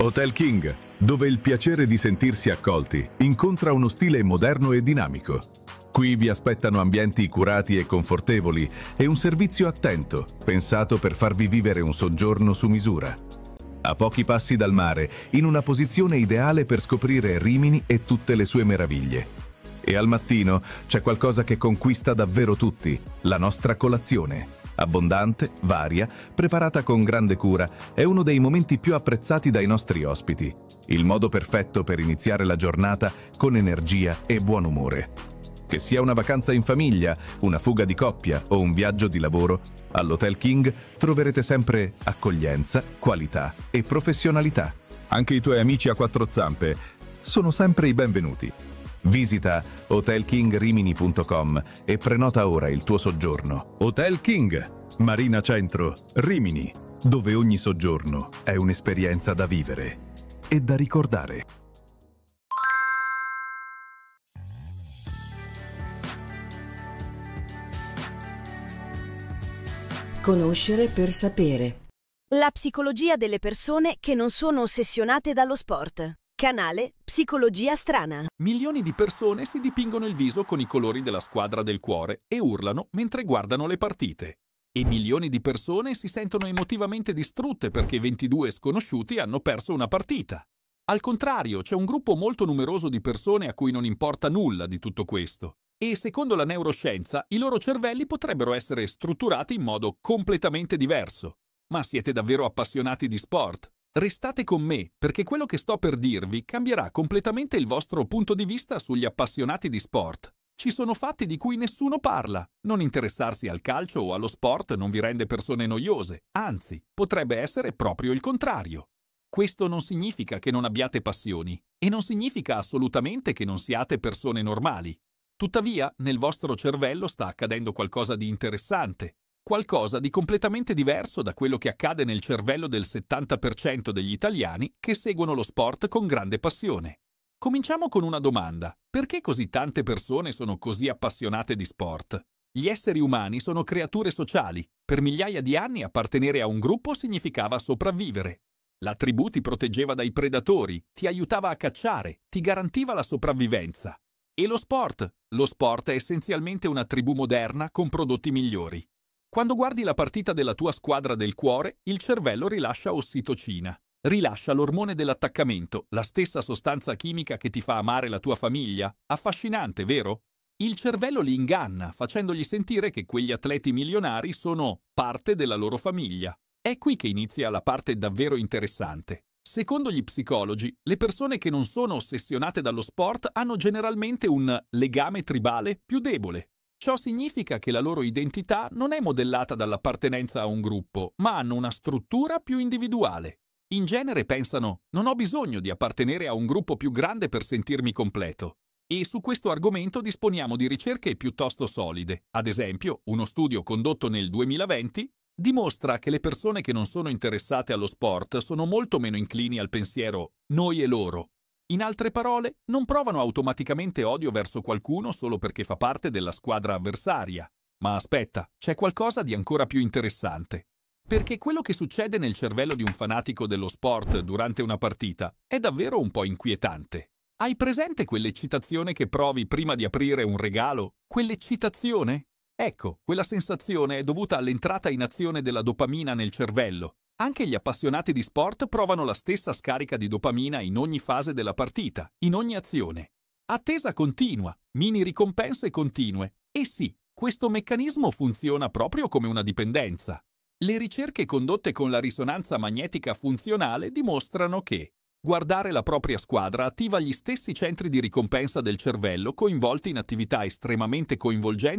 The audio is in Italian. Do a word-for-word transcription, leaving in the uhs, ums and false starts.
Hotel King, dove il piacere di sentirsi accolti incontra uno stile moderno e dinamico. Qui vi aspettano ambienti curati e confortevoli e un servizio attento, pensato per farvi vivere un soggiorno su misura. A pochi passi dal mare, in una posizione ideale per scoprire Rimini e tutte le sue meraviglie. E al mattino c'è qualcosa che conquista davvero tutti, la nostra colazione. Abbondante, varia, preparata con grande cura, è uno dei momenti più apprezzati dai nostri ospiti. Il modo perfetto per iniziare la giornata con energia e buon umore. Che sia una vacanza in famiglia, una fuga di coppia o un viaggio di lavoro, all'Hotel King troverete sempre accoglienza, qualità e professionalità. Anche i tuoi amici a quattro zampe sono sempre i benvenuti. Visita hotel king rimini punto com e prenota ora il tuo soggiorno. Hotel King, Marina Centro, Rimini, dove ogni soggiorno è un'esperienza da vivere e da ricordare. Conoscere per sapere. La psicologia delle persone che non sono ossessionate dallo sport. Canale Psicologia Strana. Milioni di persone si dipingono il viso con i colori della squadra del cuore e urlano mentre guardano le partite. E milioni di persone si sentono emotivamente distrutte perché ventidue sconosciuti hanno perso una partita. Al contrario, c'è un gruppo molto numeroso di persone a cui non importa nulla di tutto questo. E secondo la neuroscienza, i loro cervelli potrebbero essere strutturati in modo completamente diverso. Ma siete davvero appassionati di sport? Restate con me, perché quello che sto per dirvi cambierà completamente il vostro punto di vista sugli appassionati di sport. Ci sono fatti di cui nessuno parla. Non interessarsi al calcio o allo sport non vi rende persone noiose, anzi, potrebbe essere proprio il contrario. Questo non significa che non abbiate passioni, e non significa assolutamente che non siate persone normali. Tuttavia, nel vostro cervello sta accadendo qualcosa di interessante. Qualcosa di completamente diverso da quello che accade nel cervello del settanta per cento degli italiani che seguono lo sport con grande passione. Cominciamo con una domanda. Perché così tante persone sono così appassionate di sport? Gli esseri umani sono creature sociali. Per migliaia di anni appartenere a un gruppo significava sopravvivere. La tribù ti proteggeva dai predatori, ti aiutava a cacciare, ti garantiva la sopravvivenza. E lo sport? Lo sport è essenzialmente una tribù moderna con prodotti migliori. Quando guardi la partita della tua squadra del cuore, il cervello rilascia ossitocina. Rilascia l'ormone dell'attaccamento, la stessa sostanza chimica che ti fa amare la tua famiglia. Affascinante, vero? Il cervello li inganna, facendogli sentire che quegli atleti milionari sono parte della loro famiglia. È qui che inizia la parte davvero interessante. Secondo gli psicologi, le persone che non sono ossessionate dallo sport hanno generalmente un legame tribale più debole. Ciò significa che la loro identità non è modellata dall'appartenenza a un gruppo, ma hanno una struttura più individuale. In genere pensano: non ho bisogno di appartenere a un gruppo più grande per sentirmi completo. E su questo argomento disponiamo di ricerche piuttosto solide. Ad esempio, uno studio condotto nel duemilaventi dimostra che le persone che non sono interessate allo sport sono molto meno inclini al pensiero noi e loro. In altre parole, non provano automaticamente odio verso qualcuno solo perché fa parte della squadra avversaria. Ma aspetta, c'è qualcosa di ancora più interessante. Perché quello che succede nel cervello di un fanatico dello sport durante una partita è davvero un po' inquietante. Hai presente quell'eccitazione che provi prima di aprire un regalo? Quell'eccitazione? Ecco, quella sensazione è dovuta all'entrata in azione della dopamina nel cervello. Anche gli appassionati di sport provano la stessa scarica di dopamina in ogni fase della partita, in ogni azione. Attesa continua, mini ricompense continue. E sì, questo meccanismo funziona proprio come una dipendenza. Le ricerche condotte con la risonanza magnetica funzionale dimostrano che guardare la propria squadra attiva gli stessi centri di ricompensa del cervello coinvolti in attività estremamente coinvolgenti